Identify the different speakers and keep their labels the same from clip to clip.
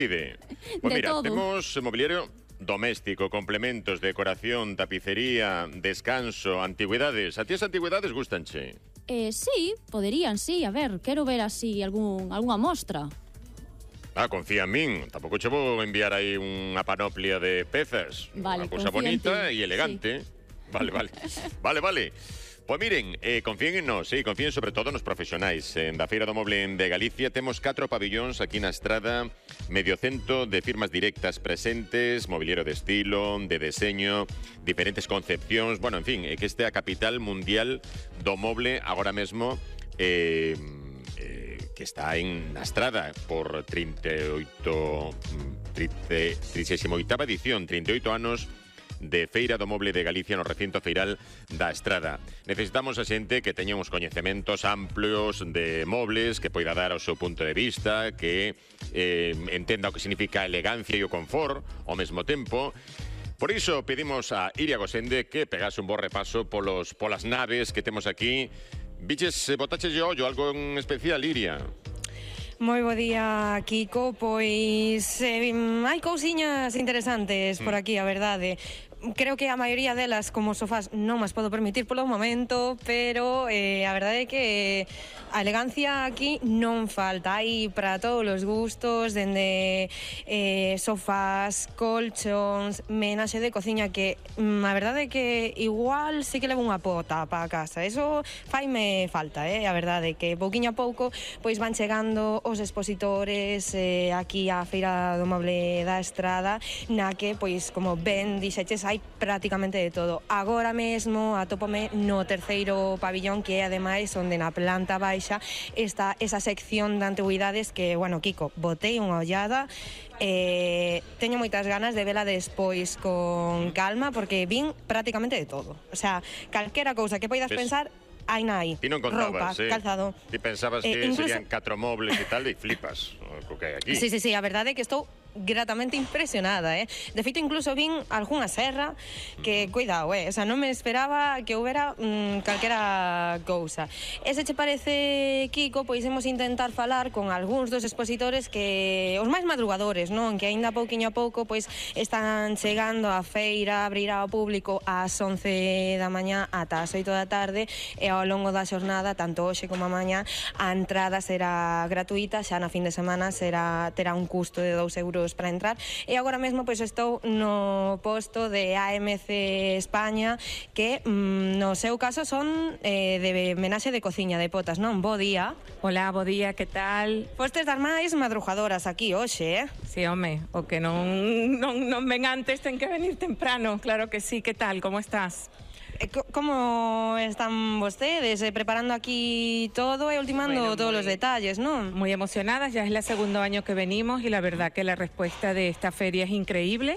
Speaker 1: Pues
Speaker 2: de
Speaker 1: mira,
Speaker 2: todo.
Speaker 1: temos mobiliario doméstico, complementos, decoración, tapicería, descanso, antigüedades. A ti as antigüedades gustanche?
Speaker 2: Sí, poderían, sí. A ver, quero ver así algunha mostra.
Speaker 1: Confía en min. Tampouco che vou enviar aí unha panoplia de pezas.
Speaker 2: Vale,
Speaker 1: Unha cousa
Speaker 2: confío en
Speaker 1: bonita
Speaker 2: ti,
Speaker 1: e elegante. Vale. Vale. Pois miren, confíen en nós, confíen sobre todo nos profesionais. Da Feira do Moble de Galicia temos 4 pabillóns aquí na Estrada, medio cento de firmas directas presentes, mobiliario de estilo, de deseño, diferentes concepcións. Bueno, en fin, que este é a capital mundial do moble agora mesmo, que está en na Estrada por 38ª edición, 38 anos de Feira do Moble de Galicia no recinto feiral da Estrada. Necesitamos a xente que teña uns coñecementos amplios de mobles, que poida dar o seu punto de vista, que entenda o que significa a elegancia e o confort ao mesmo tempo. Por iso pedimos a Iria Gosende que pegase un bo repaso polas naves que temos aquí. Viches, botaches de ollo algo en especial, Iria?
Speaker 3: Moi bo día, Kiko. Pois hai cousiñas interesantes por aquí, a verdade. Creo que a maioría delas, como sofás, non mas podo permitir polo momento, pero a verdade é que a elegancia aquí non falta. Hai para todos os gustos, dende sofás, colchóns, menaxe de cociña, que a verdade é que igual sí que levo unha pota para casa. Eso faime falta, a verdade é que pouquiño a pouco pois van chegando os expositores aquí á Feira do Moble da Estrada, na que, pois, como ben dixeches, hai prácticamente de todo. Agora mesmo atópome no terceiro pabillón, que é ademais onde na planta baixa está esa sección de antigüidades que, bueno, Kiko, botei unha ollada. Teño moitas ganas de vela despois con calma, porque vin prácticamente de todo. O sea, calquera cousa que poidas pensar, hai na aí.
Speaker 1: Ti non contabas,
Speaker 3: roupa, calzado.
Speaker 1: Ti pensabas que
Speaker 3: incluso
Speaker 1: serían 4 mobles e tal, e flipas o que hai aquí.
Speaker 3: Sí, a verdade é que estou gratamente impresionada, De feito, incluso vin algunha serra que, cuidado, o sea, non me esperaba que houbera calquera cousa. E se che parece, Kiko, pois imos intentar falar con algúns dos expositores que os máis madrugadores, non? Que aínda pouquiño a pouco pois están chegando á feira, abrirá ao público ás 11 da mañá ata as 8 da tarde, e ao longo da xornada, tanto hoxe como a mañá, a entrada será gratuita, xa na fin de semana terá un custo de 2 euros para entrar. E agora mesmo pois estou no posto de AMC España, que no seu caso son de menaxe de cociña, de potas, non? Bo día.
Speaker 4: Hola, bo día, que tal?
Speaker 3: Fostes das máis madrugadoras aquí hoxe,
Speaker 4: Sí, home, o que non ven antes ten que venir temprano, claro que sí. Que tal, como estás?
Speaker 3: Como están vostedes preparando aquí todo e ultimando todos los detalles, non?
Speaker 4: Muy emocionadas, ya es el segundo año que venimos y la verdad que la respuesta de esta feria es increíble.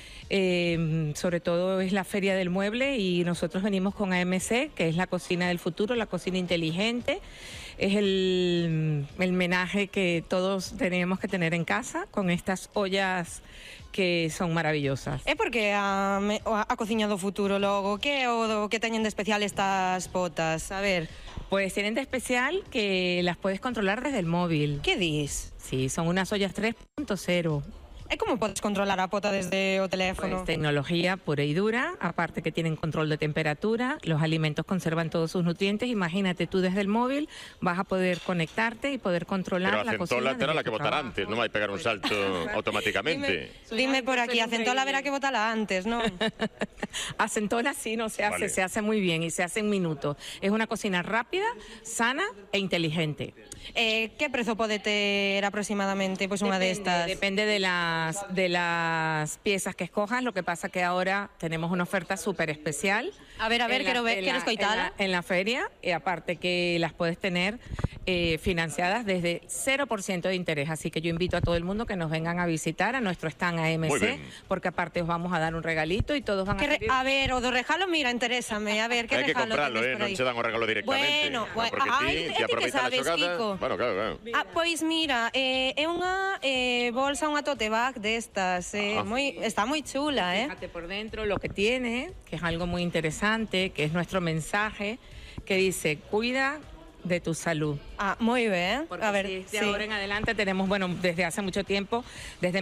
Speaker 4: Sobre todo es la Feria del Mueble y nosotros venimos con AMC, que es la cocina del futuro, la cocina inteligente. Es el menaje que todos tenemos que tener en casa, con estas ollas que son maravillosas.
Speaker 3: É porque a cociña do futuro logo, que é o que teñen de especial estas potas? A ver.
Speaker 4: Pues tienen de especial que las puedes controlar desde el móvil.
Speaker 3: Que dis?
Speaker 4: Sí, son unas ollas 3.0.
Speaker 3: E como podes controlar a pota desde o teléfono?
Speaker 4: Pues tecnología pura y dura, aparte que tienen control de temperatura, los alimentos conservan todos sus nutrientes. Imagínate, tú desde el móvil vas a poder conectarte y poder controlar la cocina.
Speaker 1: Pero a centola terá la que botar antes, non vai pegar un salto automáticamente.
Speaker 3: Dime por aquí, a centola verá que botala antes, ¿no?
Speaker 4: A centola sí no se hace, se hace muy bien y se hace en minutos. Es una cocina rápida, sana e inteligente.
Speaker 3: ¿Qué precio pode ter aproximadamente pues unha destas?
Speaker 4: Depende de las piezas que escojas. Lo que pasa que ahora tenemos una oferta súper especial.
Speaker 3: A ver, quiero escoitala.
Speaker 4: En la feria, y aparte que las puedes tener financiadas desde 0% de interés. Así que yo invito a todo el mundo que nos vengan a visitar a nuestro stand AMC, porque aparte os vamos a dar un regalito y todos van a tener...
Speaker 3: A ver, o do regalo, mira, interésame. A ver, que
Speaker 1: hai que
Speaker 3: regalo
Speaker 1: compralo, non che dan o regalo directamente.
Speaker 3: Bueno,
Speaker 1: porque ti aproveitas a xogada.
Speaker 3: Kiko.
Speaker 1: Bueno, claro.
Speaker 3: Pois mira, é unha bolsa, unha tote bag destas, está moi chula,
Speaker 4: Fíjate por dentro lo que tiene, que es algo muy interesante, que es nuestro mensaje, que dice, cuida de tu salud.
Speaker 3: Muy bien.
Speaker 4: Porque
Speaker 3: a ver,
Speaker 4: desde ahora en adelante tenemos, bueno, desde hace mucho tiempo, desde